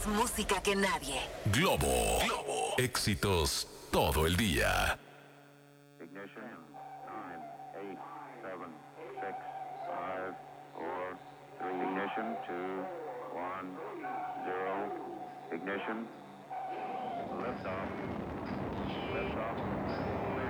Más música que nadie. Globo. Éxitos todo el día. Ignition, 9, 8, 7, 6, 5, 4, 3. Ignition, 2, 1, 0. Ignition. Liftoff. Liftoff.